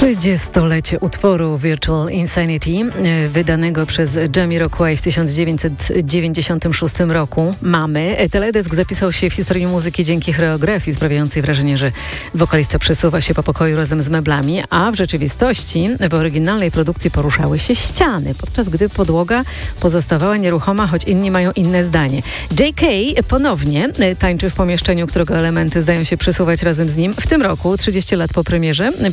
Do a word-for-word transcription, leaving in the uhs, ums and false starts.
trzydziestolecie utworu Virtual Insanity, wydanego przez Jamiroquai w tysiąc dziewięćset dziewięćdziesiątym szóstym roku. Mamy. Teledysk zapisał się w historii muzyki dzięki choreografii sprawiającej wrażenie, że wokalista przesuwa się po pokoju razem z meblami, a w rzeczywistości w oryginalnej produkcji poruszały się ściany, podczas gdy podłoga pozostawała nieruchoma, choć inni mają inne zdanie. J K ponownie tańczy w pomieszczeniu, którego elementy zdają się przesuwać razem z nim. W tym roku, trzydzieści lat po premierze,